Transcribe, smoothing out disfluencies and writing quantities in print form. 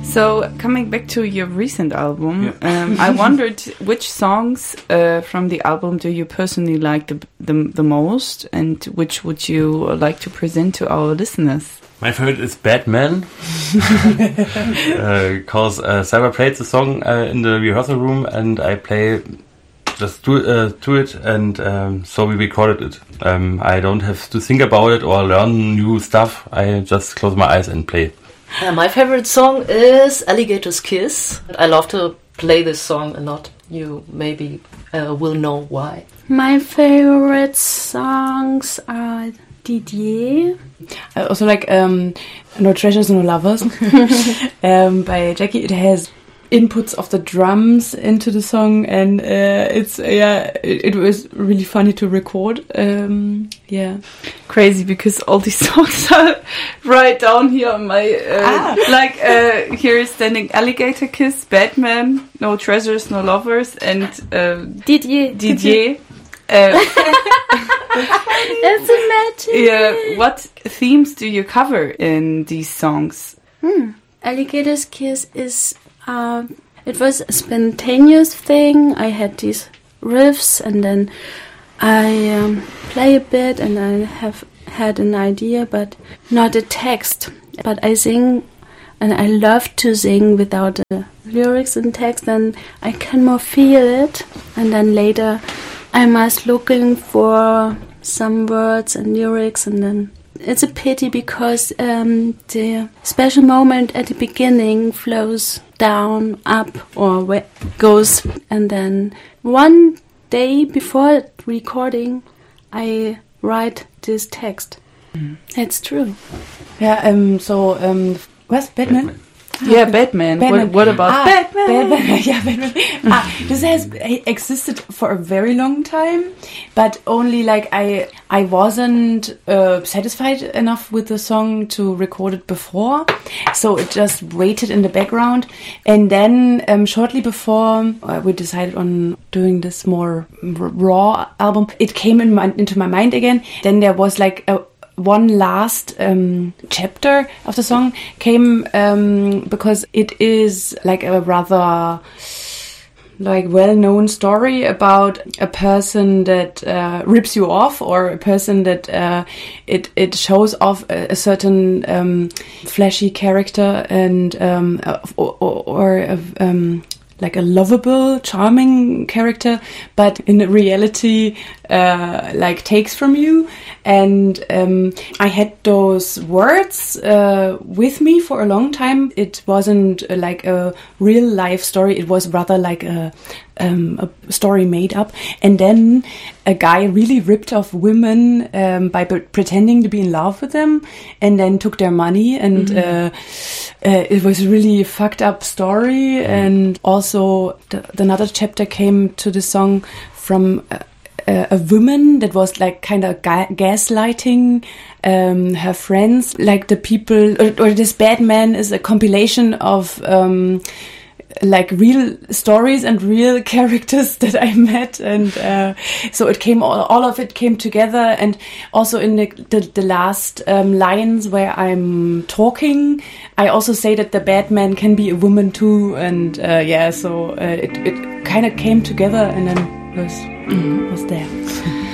So, coming back to your recent album, I wondered which songs from the album do you personally like the most, and which would you like to present to our listeners? My favorite is Bad Man, because Sarah played the song in the rehearsal room, and I play just to it, and so we recorded it. I don't have to think about it or learn new stuff. I just close my eyes and play. My favorite song is Alligator's Kiss. I love to play this song a lot. You maybe will know why. My favorite songs are Didier. I also like No Treasures, No Lovers by Jackie. It has inputs of the drums into the song, and it was really funny to record. Crazy, because all these songs are right down here on my here is standing Alligator Kiss, Bad Man, No Treasures, No Lovers, and Didier. It's a magic. Yeah, what themes do you cover in these songs? Alligator's Kiss is it was a spontaneous thing. I had these riffs, and then I play a bit, and I have had an idea, but not a text. But I sing, and I love to sing without the lyrics and text, and I can more feel it. And then later I must looking for some words and lyrics, and then it's a pity because the special moment at the beginning flows down, up, or goes, and then one day before recording I write this text. It's true. Yeah. What's Batman? Yeah, Batman. What about Batman? Batman. This has existed for a very long time, but only I wasn't satisfied enough with the song to record it before, so it just waited in the background. And then shortly before we decided on doing this more raw album, it came into my mind again. Then there was one last chapter of the song came because it is a rather well-known story about a person that rips you off, or a person that it shows off a certain flashy character, and like a lovable, charming character, but in reality, takes from you. And I had those words with me for a long time. It wasn't like a real life story. It was rather like a story made up. And then a guy really ripped off women by pretending to be in love with them, and then took their money. And it was a really fucked up story. And also another chapter came to the song from a woman that was kind of gaslighting her friends. Like the people, or this Bad Man is a compilation of real stories and real characters that I met, and so it came all of it came together. And also in the last lines where I'm talking, I also say that the Bad Man can be a woman too, and so it kind of came together, and then was there.